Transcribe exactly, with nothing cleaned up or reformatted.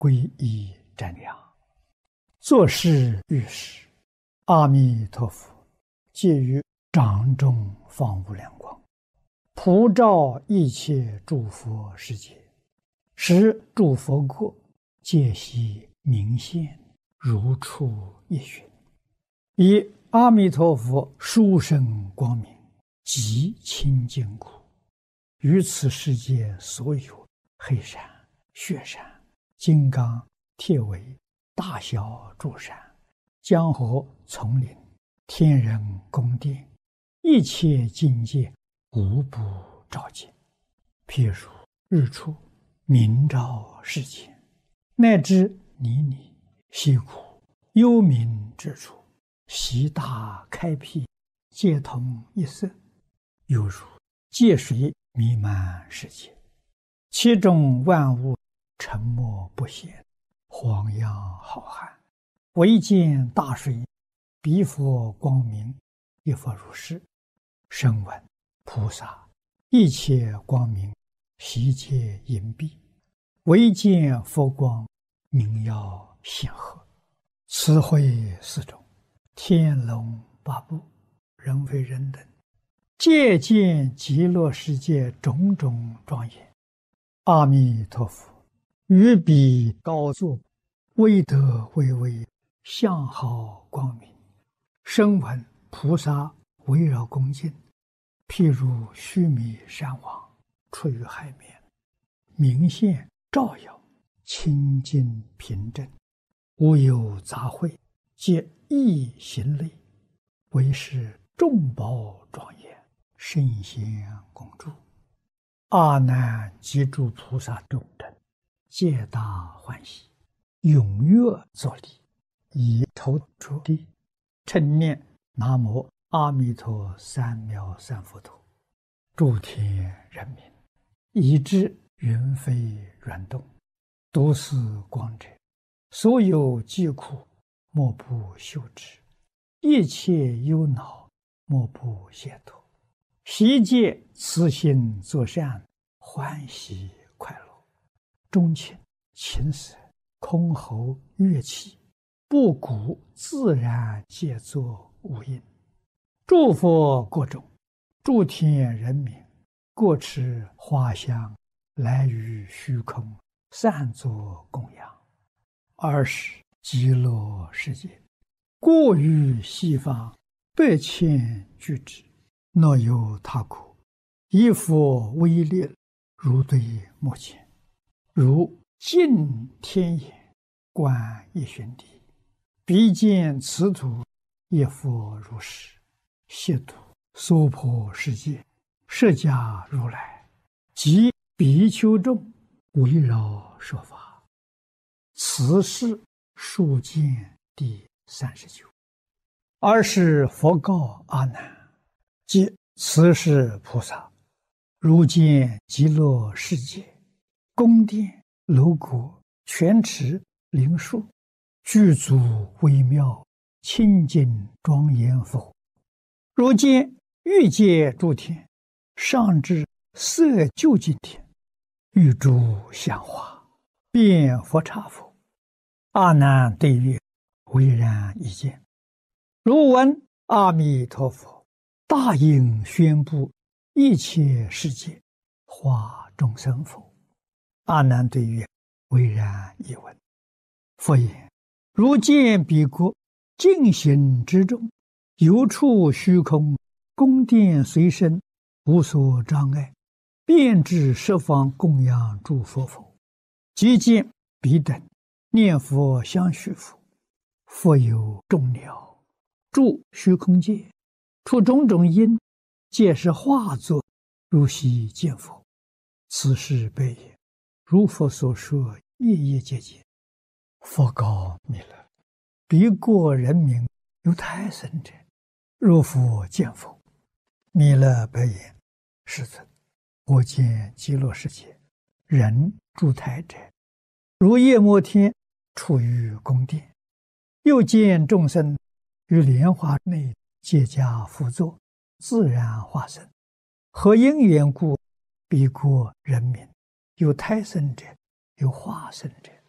皈依瞻仰，作事遇事，阿弥陀佛借于掌中放无量光，普照一切诸佛世界，使诸佛国皆悉明现，如出一寻。以阿弥陀佛殊胜光明极清净故，于此世界所有黑山、雪山、金刚、铁围、大小诸山、江河丛林、天人宫殿，一切境界无不照见。譬如日出明照世间，乃至泥泞溪谷幽冥之处，悉大开辟，皆通一色，犹如界水弥漫世界，其中万物沉默不显，荒洋浩瀚，唯见大水，彼佛光明，亦复如是。声闻菩萨一切光明，悉皆隐蔽，唯见佛光明耀显赫。此会四种，天龙八部，人非人等，皆见极乐世界种种庄严。阿弥陀佛于彼高坐，威德巍巍，相好光明，声闻菩萨围绕恭敬，譬如须弥山王出于海面，明现照耀，清净平正，无有杂秽，皆一行类，为是众宝庄严，圣贤共住。阿难及诸菩萨众等，皆大欢喜，踊跃作礼，以头着地，称念南无阿弥陀三藐三菩提。诸天人民，以至云飞软动，都是光者，所有疾苦莫不休止，一切忧恼莫不解脱，悉皆慈心作善，欢喜快乐。钟磬、琴瑟、箜篌、乐器，布谷自然皆作无应。诸佛国中，诸天人民，各持花香，来于虚空，散作供养。二是极乐世界，过于西方百千俱胝，若有他国，以佛威力，如对目前，如尽天眼，观一旬地，彼见此土，亦复如是。悉土娑婆世界，释迦如来及比丘众围绕说法。此是数见第三十九。二是佛告阿难，即此是菩萨，如见极乐世界，宫殿楼阁、泉池灵树，具足微妙，清净庄严佛。如见欲界诸天，上至色究竟天，欲诸香花，遍佛刹佛。阿难对曰：唯然一见。如闻阿弥陀佛大应宣布一切世界，化众生否？阿难对曰：唯然一闻。佛言：如见彼国净行之中，游处虚空，宫殿随身，无所障碍，遍至十方供养诸佛否？即见彼等念佛相续佛，佛有众鸟住虚空界，出种种因，皆是化作，如悉见佛。此是悲也。如佛所说，夜夜皆见。佛告弥勒：彼国人民有胎生者，若复见佛。弥勒白言：世尊，我见极乐世界人住胎者，如夜摩天处于宫殿，又见众生于莲花内皆加趺坐，自然化身。何因缘故，彼国人民有胎生者，有化身者？